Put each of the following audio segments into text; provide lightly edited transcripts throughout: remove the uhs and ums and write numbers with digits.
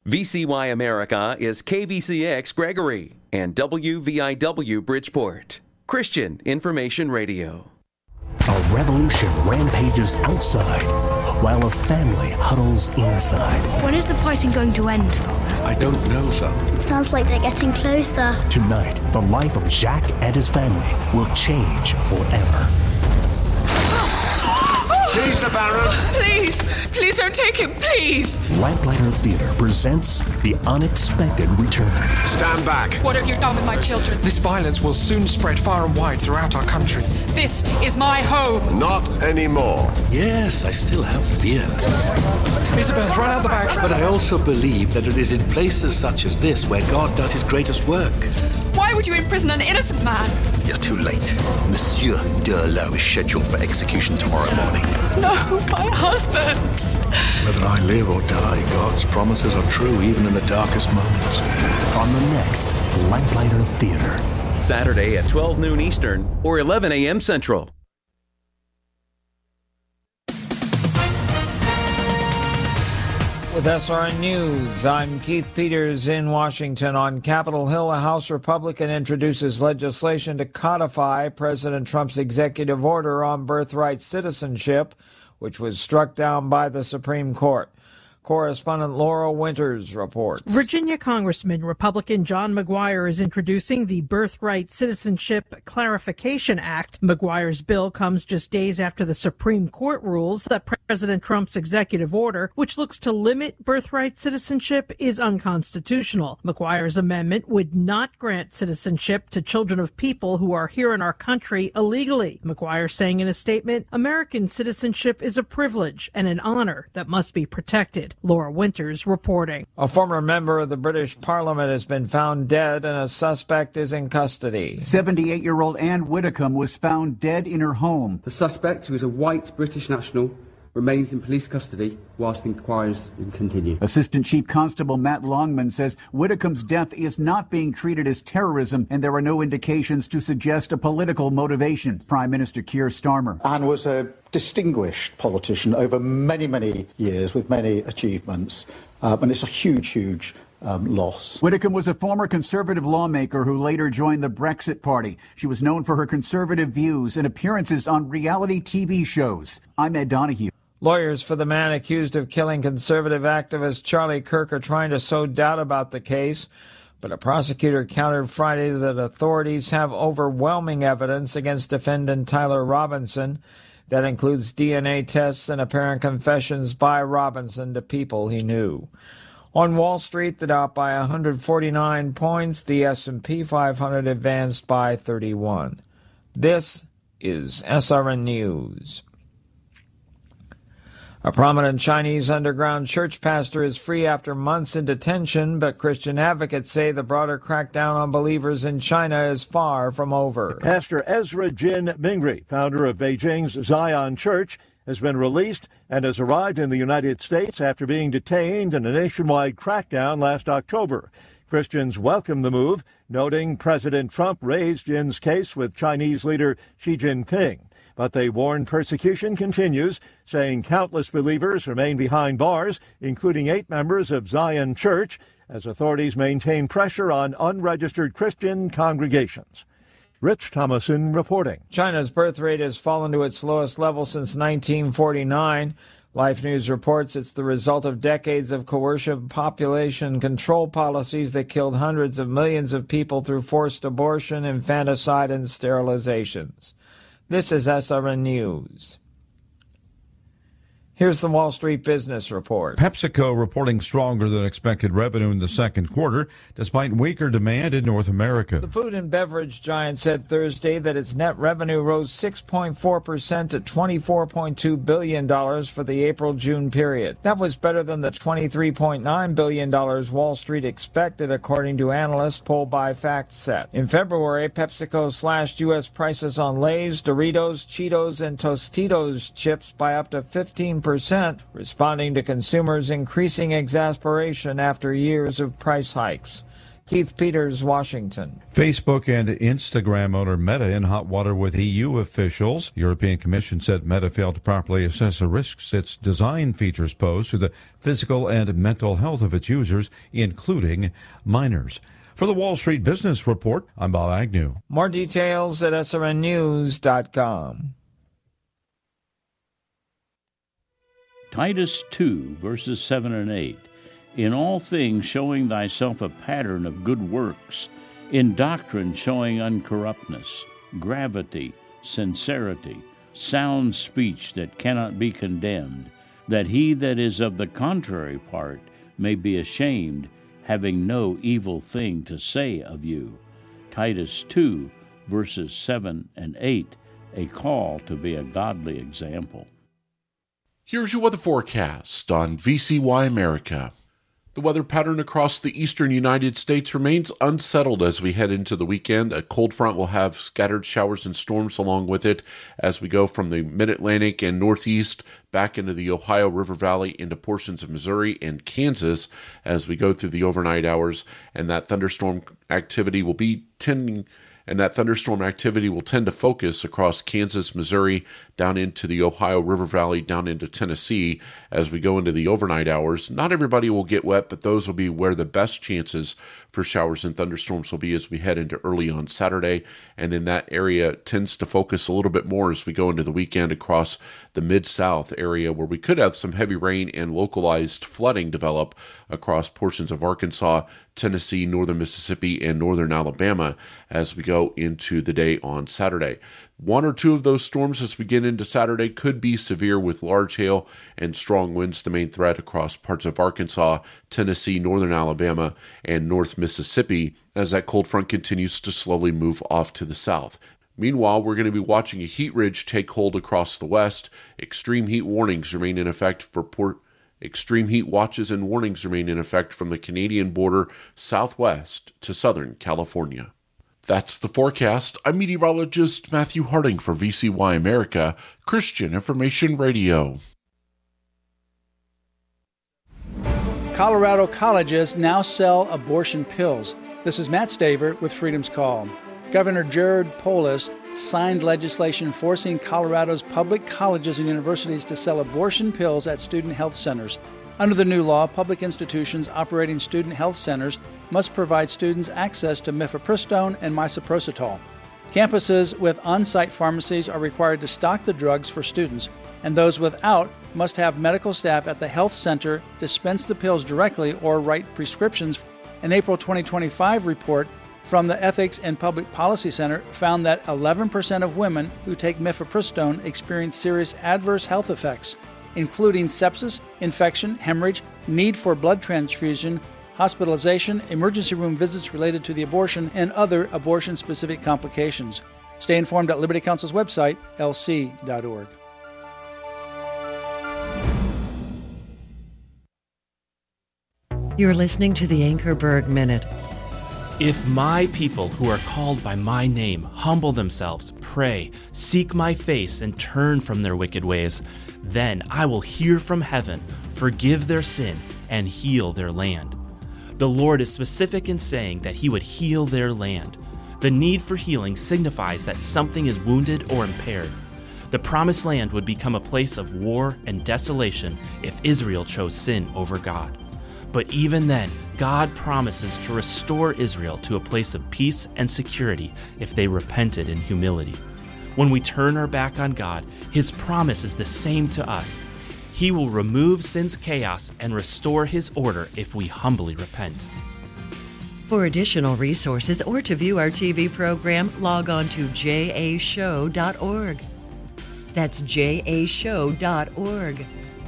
VCY America is KVCX Gregory and WVIW Bridgeport. Christian Information Radio. A revolution rampages outside while a family huddles inside. When is the fighting going to end, Father? I don't know, son. It sounds like they're getting closer. Tonight, the life of Jacques and his family will change forever. Seize the Baron! Please don't take him, please! Lamplighter Theater presents The Unexpected Return. Stand back! What have you done with my children? This violence will soon spread far and wide throughout our country. This is my home! Not anymore. Yes, I still have fear. Isabel, run out the back! But I also believe that it is in places such as this where God does his greatest work. Why would you imprison an innocent man? You're too late. Monsieur Durlot is scheduled for execution tomorrow morning. No, my husband! Whether I live or die, God's promises are true even in the darkest moments. On the next Lamplighter Theater. Saturday at 12 noon Eastern or 11 a.m. Central. With SRN News, I'm Keith Peters in Washington. On Capitol Hill, a House Republican introduces legislation to codify President Trump's executive order on birthright citizenship, which was struck down by the Supreme Court. Correspondent Laura Winters reports. Virginia Congressman Republican John McGuire is introducing the Birthright Citizenship Clarification Act. McGuire's bill comes just days after the Supreme Court rules that President Trump's executive order, which looks to limit birthright citizenship, is unconstitutional. McGuire's amendment would not grant citizenship to children of people who are here in our country illegally. McGuire saying in a statement, American citizenship is a privilege and an honor that must be protected. Laura Winters reporting. A former member of the British Parliament has been found dead and a suspect is in custody. 78-year-old Anne Widdecombe was found dead in her home. The suspect, who is a white British national, remains in police custody whilst inquiries continue. Assistant Chief Constable Matt Longman says Widdecombe's death is not being treated as terrorism and there are no indications to suggest a political motivation. Prime Minister Keir Starmer. Anne was a distinguished politician over many, many years with many achievements, and it's a huge loss. Widdecombe was a former Conservative lawmaker who later joined the Brexit Party. She was known for her conservative views and appearances on reality TV shows. I'm Ed Donahue. Lawyers for the man accused of killing conservative activist Charlie Kirk are trying to sow doubt about the case, but a prosecutor countered Friday that authorities have overwhelming evidence against defendant Tyler Robinson. That includes DNA tests and apparent confessions by Robinson to people he knew. On Wall Street, the Dow by 149 points, the S&P 500 advanced by 31. This is SRN News. A prominent Chinese underground church pastor is free after months in detention, but Christian advocates say the broader crackdown on believers in China is far from over. Pastor Ezra Jin Mingri, founder of Beijing's Zion Church, has been released and has arrived in the United States after being detained in a nationwide crackdown last October. Christians welcome the move, noting President Trump raised Jin's case with Chinese leader Xi Jinping. But they warn persecution continues, saying countless believers remain behind bars, including 8 members of Zion Church, as authorities maintain pressure on unregistered Christian congregations. Rich Thomason reporting. China's birth rate has fallen to its lowest level since 1949. Life News reports it's the result of decades of coercive population control policies that killed hundreds of millions of people through forced abortion, infanticide, and sterilizations. This is SRN News. Here's the Wall Street Business Report. PepsiCo reporting stronger than expected revenue in the second quarter, despite weaker demand in North America. The food and beverage giant said Thursday that its net revenue rose 6.4% to $24.2 billion for the April-June period. That was better than the $23.9 billion Wall Street expected, according to analysts polled by FactSet. In February, PepsiCo slashed U.S. prices on Lay's, Doritos, Cheetos, and Tostitos chips by up to 15%. Responding to consumers' increasing exasperation after years of price hikes. Keith Peters, Washington. Facebook and Instagram owner Meta in hot water with EU officials. The European Commission said Meta failed to properly assess the risks its design features pose to the physical and mental health of its users, including minors. For the Wall Street Business Report, I'm Bob Agnew. More details at srnnews.com. Titus 2, verses 7 and 8. In all things showing thyself a pattern of good works, in doctrine showing uncorruptness, gravity, sincerity, sound speech that cannot be condemned, that he that is of the contrary part may be ashamed, having no evil thing to say of you. Titus 2, verses 7 and 8, a call to be a godly example. Here's your weather forecast on VCY America. The weather pattern across the eastern United States remains unsettled as we head into the weekend. A cold front will have scattered showers and storms along with it as we go from the mid-Atlantic and northeast back into the Ohio River Valley into portions of Missouri and Kansas as we go through the overnight hours, and that thunderstorm activity will tend to focus across Kansas, Missouri, down into the Ohio River Valley, down into Tennessee as we go into the overnight hours. Not everybody will get wet, but those will be where the best chances for showers and thunderstorms will be as we head into early on Saturday. And in that area, it tends to focus a little bit more as we go into the weekend across the Mid-South area, where we could have some heavy rain and localized flooding develop across portions of Arkansas, Tennessee, northern Mississippi, and northern Alabama as we go into the day on Saturday. One or two of those storms as we get into Saturday could be severe with large hail and strong winds, the main threat across parts of Arkansas, Tennessee, northern Alabama, and north Mississippi as that cold front continues to slowly move off to the south. Meanwhile, we're going to be watching a heat ridge take hold across the west. Extreme heat warnings remain in effect Extreme heat watches and warnings remain in effect from the Canadian border southwest to southern California. That's the forecast. I'm meteorologist Matthew Harding for VCY America, Christian Information Radio. Colorado colleges now sell abortion pills. This is Matt Staver with Freedom's Call. Governor Jared Polis signed legislation forcing Colorado's public colleges and universities to sell abortion pills at student health centers. Under the new law, public institutions operating student health centers must provide students access to mifepristone and misoprostol. Campuses with on-site pharmacies are required to stock the drugs for students, and those without must have medical staff at the health center dispense the pills directly or write prescriptions. An April 2025 report from the Ethics and Public Policy Center found that 11% of women who take mifepristone experience serious adverse health effects, including sepsis, infection, hemorrhage, need for blood transfusion, hospitalization, emergency room visits related to the abortion, and other abortion-specific complications. Stay informed at Liberty Counsel's website, lc.org. You're listening to the Anchorberg Minute. If my people who are called by my name humble themselves, pray, seek my face, and turn from their wicked ways, then I will hear from heaven, forgive their sin, and heal their land. The Lord is specific in saying that He would heal their land. The need for healing signifies that something is wounded or impaired. The Promised Land would become a place of war and desolation if Israel chose sin over God. But even then, God promises to restore Israel to a place of peace and security if they repented in humility. When we turn our back on God, His promise is the same to us. He will remove sin's chaos and restore His order if we humbly repent. For additional resources or to view our TV program, log on to jashow.org. That's jashow.org.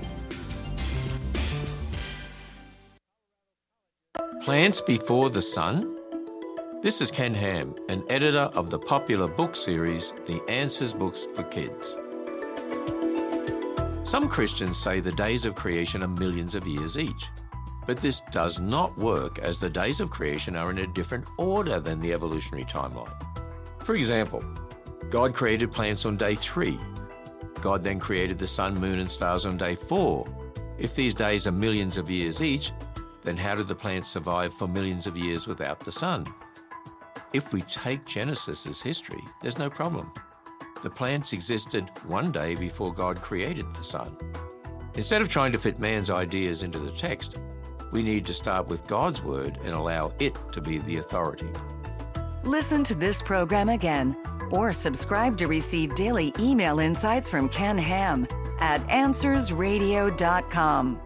Plants Before the Sun? This is Ken Ham, an editor of the popular book series, The Answers Books for Kids. Some Christians say the days of creation are millions of years each. But this does not work, as the days of creation are in a different order than the evolutionary timeline. For example, God created plants on day 3. God then created the sun, moon, and stars on day 4. If these days are millions of years each, then how did the plants survive for millions of years without the sun? If we take Genesis as history, there's no problem. The plants existed one day before God created the sun. Instead of trying to fit man's ideas into the text, we need to start with God's word and allow it to be the authority. Listen to this program again or subscribe to receive daily email insights from Ken Ham at AnswersRadio.com.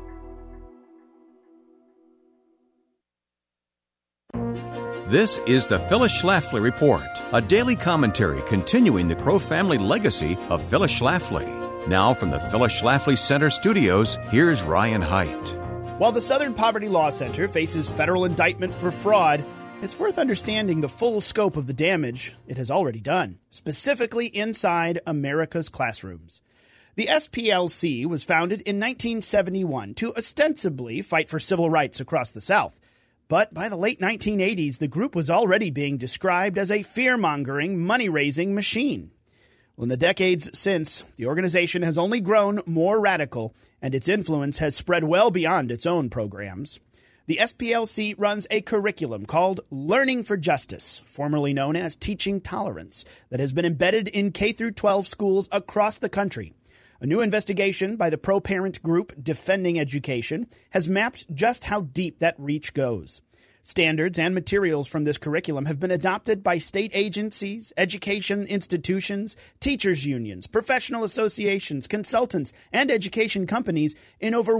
This is the Phyllis Schlafly Report, a daily commentary continuing the Crow family legacy of Phyllis Schlafly. Now from the Phyllis Schlafly Center studios, here's Ryan Haidt. While the Southern Poverty Law Center faces federal indictment for fraud, it's worth understanding the full scope of the damage it has already done, specifically inside America's classrooms. The SPLC was founded in 1971 to ostensibly fight for civil rights across the South. But by the late 1980s, the group was already being described as a fear-mongering, money-raising machine. Well, in the decades since, the organization has only grown more radical, and its influence has spread well beyond its own programs. The SPLC runs a curriculum called Learning for Justice, formerly known as Teaching Tolerance, that has been embedded in K-12 schools across the country. A new investigation by the pro-parent group Defending Education has mapped just how deep that reach goes. Standards and materials from this curriculum have been adopted by state agencies, education institutions, teachers' unions, professional associations, consultants, and education companies in over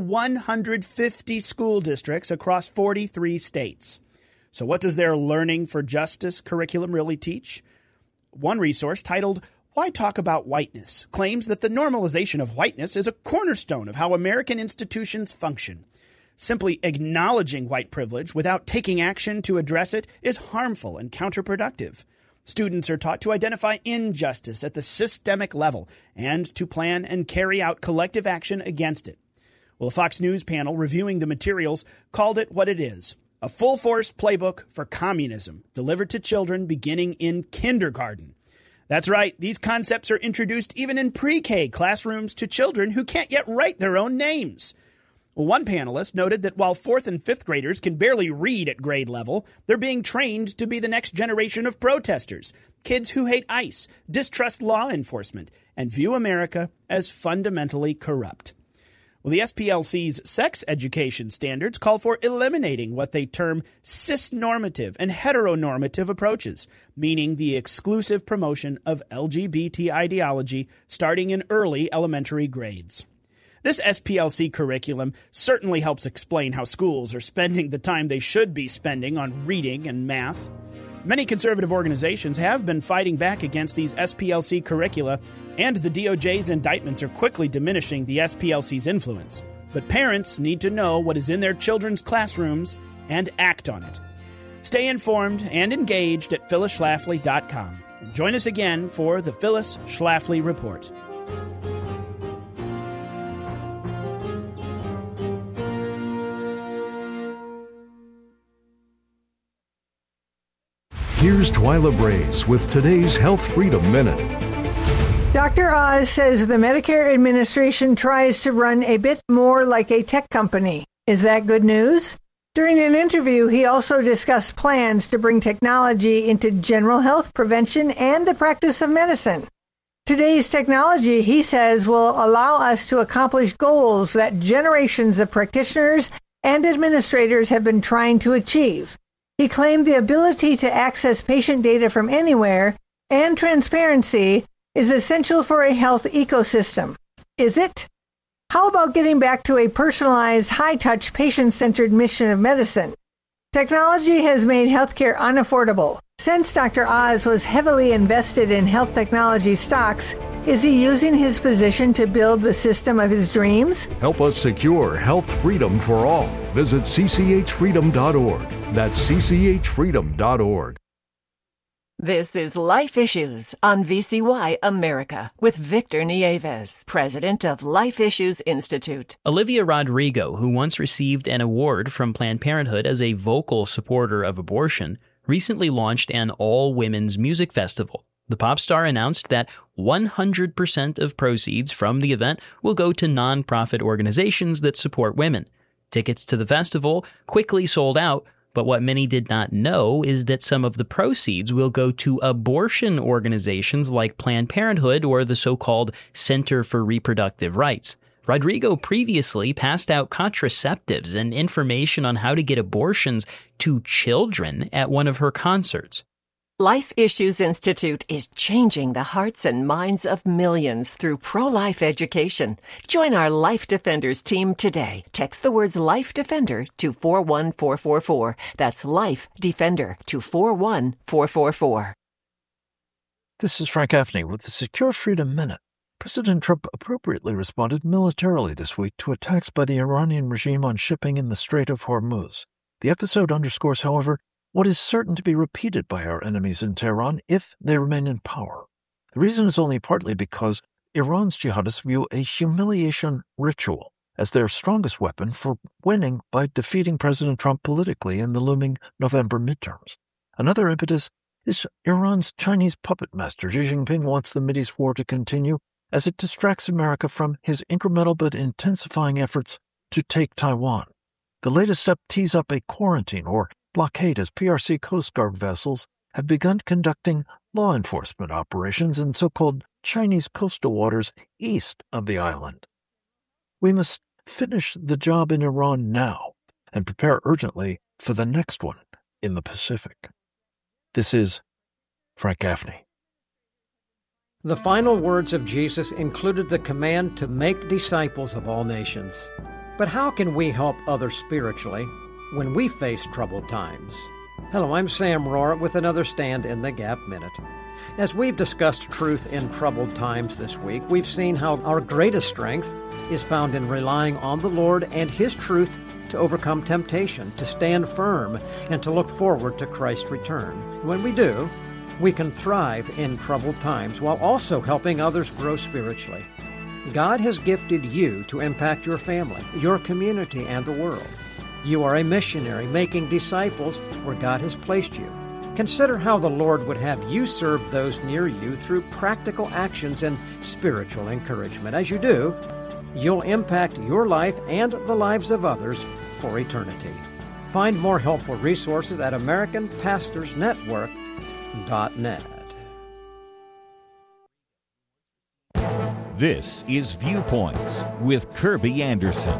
150 school districts across 43 states. So what does their Learning for Justice curriculum really teach? One resource titled Why Talk About Whiteness claims that the normalization of whiteness is a cornerstone of how American institutions function. Simply acknowledging white privilege without taking action to address it is harmful and counterproductive. Students are taught to identify injustice at the systemic level and to plan and carry out collective action against it. Well, a Fox News panel reviewing the materials called it what it is, a full-force playbook for communism delivered to children beginning in kindergarten. That's right, these concepts are introduced even in pre-K classrooms to children who can't yet write their own names. Well, one panelist noted that while 4th and 5th graders can barely read at grade level, they're being trained to be the next generation of protesters, kids who hate ICE, distrust law enforcement, and view America as fundamentally corrupt. Well, the SPLC's sex education standards call for eliminating what they term cisnormative and heteronormative approaches, meaning the exclusive promotion of LGBT ideology starting in early elementary grades. This SPLC curriculum certainly helps explain how schools are spending the time they should be spending on reading and math. Many conservative organizations have been fighting back against these SPLC curricula, and the DOJ's indictments are quickly diminishing the SPLC's influence. But parents need to know what is in their children's classrooms and act on it. Stay informed and engaged at phyllisschlafly.com. And join us again for the Phyllis Schlafly Report. Here's Twyla Brace with today's Health Freedom Minute. Dr. Oz says the Medicare administration tries to run a bit more like a tech company. Is that good news? During an interview, he also discussed plans to bring technology into general health prevention and the practice of medicine. Today's technology, he says, will allow us to accomplish goals that generations of practitioners and administrators have been trying to achieve. He claimed the ability to access patient data from anywhere and transparency is essential for a health ecosystem. Is it? How about getting back to a personalized, high-touch, patient-centered mission of medicine? Technology has made healthcare unaffordable. Since Dr. Oz was heavily invested in health technology stocks, is he using his position to build the system of his dreams? Help us secure health freedom for all. Visit cchfreedom.org. That's cchfreedom.org. This is Life Issues on VCY America with Victor Nieves, president of Life Issues Institute. Olivia Rodrigo, who once received an award from Planned Parenthood as a vocal supporter of abortion, recently launched an all-women's music festival. The pop star announced that 100% of proceeds from the event will go to nonprofit organizations that support women. Tickets to the festival quickly sold out, but what many did not know is that some of the proceeds will go to abortion organizations like Planned Parenthood or the so-called Center for Reproductive Rights. Rodrigo previously passed out contraceptives and information on how to get abortions to children at one of her concerts. Life Issues Institute is changing the hearts and minds of millions through pro-life education. Join our Life Defenders team today. Text the words Life Defender to 41444. That's Life Defender to 41444. This is Frank Gaffney with the Secure Freedom Minute. President Trump appropriately responded militarily this week to attacks by the Iranian regime on shipping in the Strait of Hormuz. The episode underscores, however, what is certain to be repeated by our enemies in Tehran if they remain in power. The reason is only partly because Iran's jihadists view a humiliation ritual as their strongest weapon for winning by defeating President Trump politically in the looming November midterms. Another impetus is Iran's Chinese puppet master. Xi Jinping wants the Mideast war to continue as it distracts America from his incremental but intensifying efforts to take Taiwan. The latest step tees up a quarantine or blockade as PRC Coast Guard vessels have begun conducting law enforcement operations in so-called Chinese coastal waters east of the island. We must finish the job in Iran now and prepare urgently for the next one in the Pacific. This is Frank Gaffney. The final words of Jesus included the command to make disciples of all nations. But how can we help others spiritually when we face troubled times? Hello, I'm Sam Rohr with another Stand in the Gap Minute. As we've discussed truth in troubled times this week, we've seen how our greatest strength is found in relying on the Lord and His truth to overcome temptation, to stand firm, and to look forward to Christ's return. When we do, we can thrive in troubled times while also helping others grow spiritually. God has gifted you to impact your family, your community, and the world. You are a missionary making disciples where God has placed you. Consider how the Lord would have you serve those near you through practical actions and spiritual encouragement. As you do, you'll impact your life and the lives of others for eternity. Find more helpful resources at AmericanPastorsNetwork.net. This is Viewpoints with Kirby Anderson.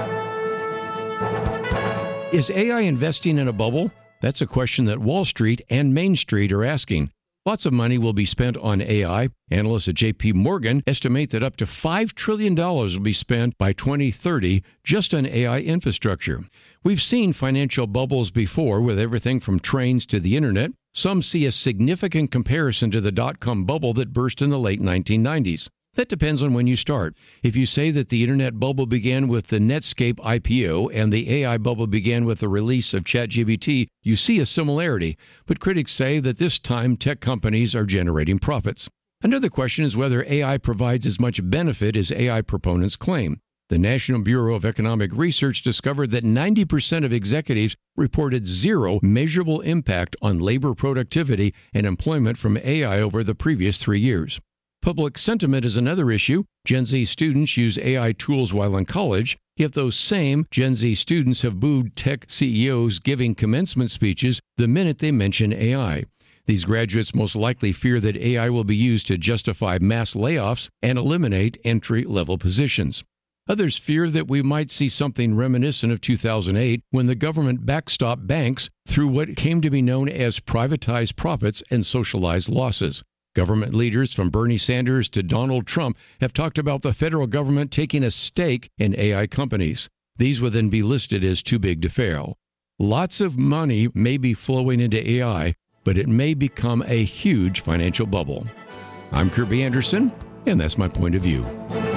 Is AI investing in a bubble? That's a question that Wall Street and Main Street are asking. Lots of money will be spent on AI. Analysts at J.P. Morgan estimate that up to $5 trillion will be spent by 2030 just on AI infrastructure. We've seen financial bubbles before with everything from trains to the internet. Some see a significant comparison to the dot-com bubble that burst in the late 1990s. That depends on when you start. If you say that the internet bubble began with the Netscape IPO and the AI bubble began with the release of ChatGPT, you see a similarity. But critics say that this time tech companies are generating profits. Another question is whether AI provides as much benefit as AI proponents claim. The National Bureau of Economic Research discovered that 90% of executives reported zero measurable impact on labor productivity and employment from AI over the previous 3 years. Public sentiment is another issue. Gen Z students use AI tools while in college, yet those same Gen Z students have booed tech CEOs giving commencement speeches the minute they mention AI. These graduates most likely fear that AI will be used to justify mass layoffs and eliminate entry-level positions. Others fear that we might see something reminiscent of 2008 when the government backstopped banks through what came to be known as privatized profits and socialized losses. Government leaders from Bernie Sanders to Donald Trump have talked about the federal government taking a stake in AI companies. These would then be listed as too big to fail. Lots of money may be flowing into AI, but it may become a huge financial bubble. I'm Kirby Anderson, and that's my point of view.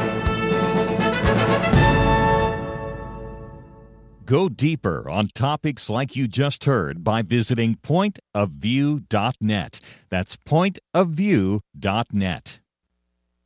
Go deeper on topics like you just heard by visiting pointofview.net. That's pointofview.net.